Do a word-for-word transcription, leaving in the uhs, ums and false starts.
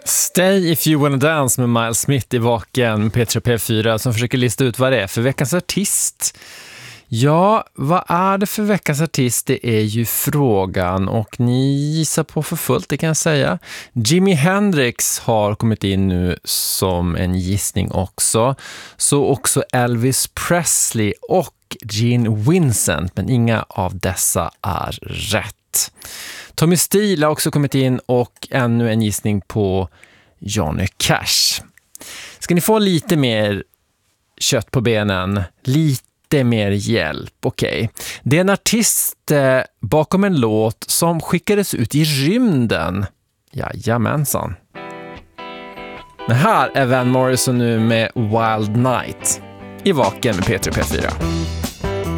Stay if you wanna dance med Miles Smith i Vaken med P tre P fyra som försöker lista ut vad det är för veckans artist. Ja, vad är det för veckans artist? Det är ju frågan och ni gissar på för fullt, det kan jag säga. Jimi Hendrix har kommit in nu som en gissning också. Så också Elvis Presley och Gene Vincent, men inga av dessa är rätt. Tommy Steele har också kommit in och ännu en gissning på Johnny Cash. Ska ni få lite mer kött på benen, lite mer hjälp, okej. Okay. Det är en artist eh, bakom en låt som skickades ut i rymden. Jajamensan. Men här är Van Morrison nu med Wild Night i Vaken med P tre P fyra.